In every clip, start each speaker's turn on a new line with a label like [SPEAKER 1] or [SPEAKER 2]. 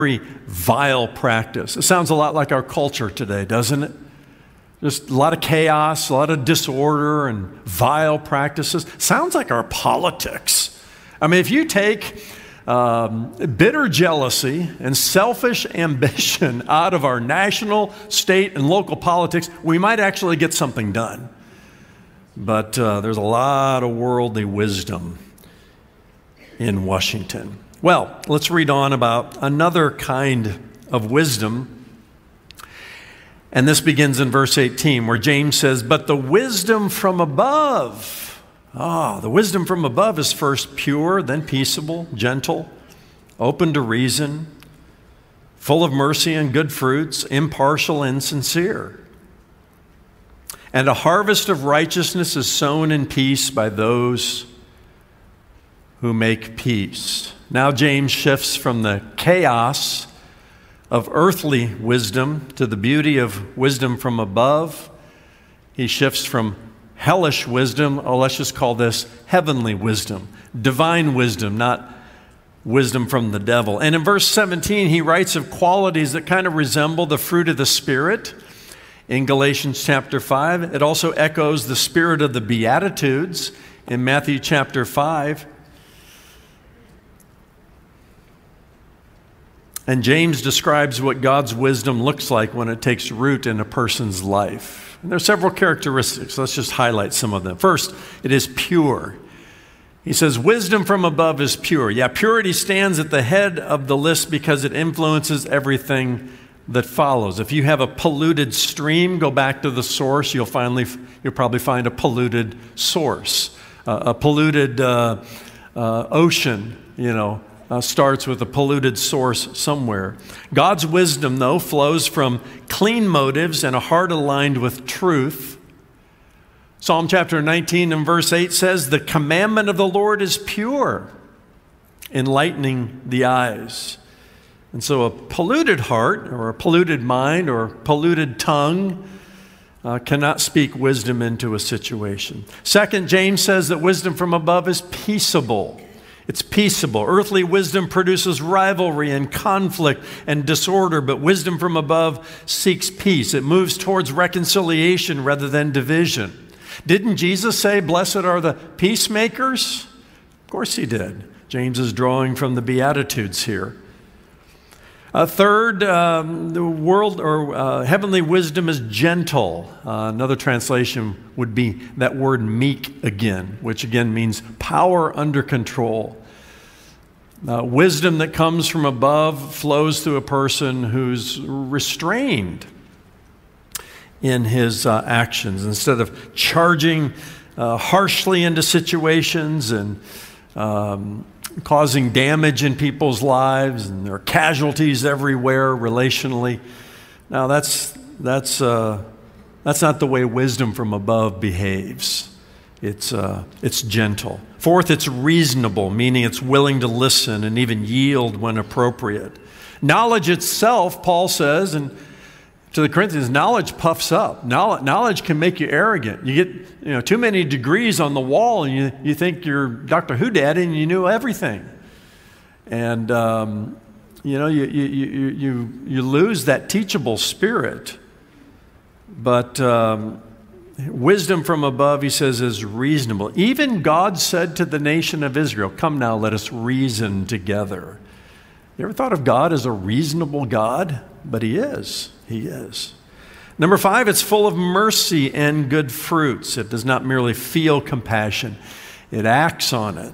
[SPEAKER 1] very vile practice. It sounds a lot like our culture today, doesn't it? Just a lot of chaos, a lot of disorder and vile practices. Sounds like our politics. I mean, if you take bitter jealousy and selfish ambition out of our national, state, and local politics, we might actually get something done. But there's a lot of worldly wisdom in Washington. Well, let's read on about another kind of wisdom. And this begins in verse 18, where James says, "But the wisdom from above." The wisdom from above is first pure, then peaceable, gentle, open to reason, full of mercy and good fruits, impartial and sincere. And a harvest of righteousness is sown in peace by those who make peace. Now James shifts from the chaos of earthly wisdom to the beauty of wisdom from above. He shifts from hellish wisdom, let's just call this heavenly wisdom, divine wisdom, not wisdom from the devil. And in verse 17, he writes of qualities that kind of resemble the fruit of the Spirit. In Galatians chapter 5, it also echoes the spirit of the Beatitudes in Matthew chapter 5. And James describes what God's wisdom looks like when it takes root in a person's life. And there are several characteristics. Let's just highlight some of them. First, it is pure. He says, wisdom from above is pure. Yeah, purity stands at the head of the list because it influences everything that follows. If you have a polluted stream, go back to the source, you'll probably find a polluted source. A polluted ocean, starts with a polluted source somewhere. God's wisdom, though, flows from clean motives and a heart aligned with truth. Psalm chapter 19 and verse 8 says, "The commandment of the Lord is pure, enlightening the eyes." And so a polluted heart or a polluted mind or polluted tongue cannot speak wisdom into a situation. Second, James says that wisdom from above is peaceable. It's peaceable. Earthly wisdom produces rivalry and conflict and disorder, but wisdom from above seeks peace. It moves towards reconciliation rather than division. Didn't Jesus say, "Blessed are the peacemakers"? Of course he did. James is drawing from the Beatitudes here. Third, the world or heavenly wisdom is gentle. Another translation would be that word meek again, which again means power under control. Wisdom that comes from above flows through a person who's restrained in his actions. Instead of charging harshly into situations and causing damage in people's lives, and there are casualties everywhere relationally. Now that's not the way wisdom from above behaves. It's gentle. Fourth, it's reasonable, meaning it's willing to listen and even yield when appropriate. Knowledge itself, Paul says, and to the Corinthians, knowledge puffs up. Knowledge can make you arrogant. You get too many degrees on the wall, and you think you're Dr. Who Daddy and you knew everything. And you lose that teachable spirit. But wisdom from above, he says, is reasonable. Even God said to the nation of Israel, "Come now, let us reason together." You ever thought of God as a reasonable God? But he is. He is. Number 5, it's full of mercy and good fruits. It does not merely feel compassion. It acts on it.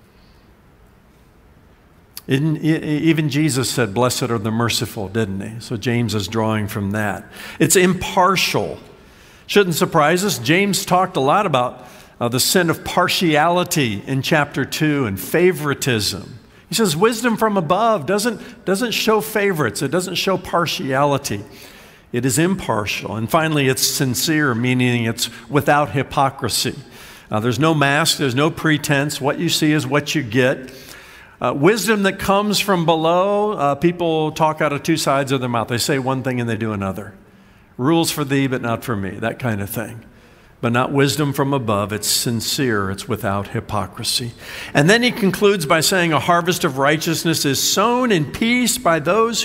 [SPEAKER 1] Even Jesus said, "Blessed are the merciful," didn't he? So James is drawing from that. It's impartial. Shouldn't surprise us. James talked a lot about the sin of partiality in chapter 2 and favoritism. He says wisdom from above doesn't show favorites. It doesn't show partiality. It is impartial. And finally, it's sincere, meaning it's without hypocrisy. There's no mask. There's no pretense. What you see is what you get. Wisdom that comes from below, people talk out of two sides of their mouth. They say one thing and they do another. Rules for thee, but not for me, that kind of thing. but not wisdom from above. It's sincere. It's without hypocrisy. And then he concludes by saying, a harvest of righteousness is sown in peace by those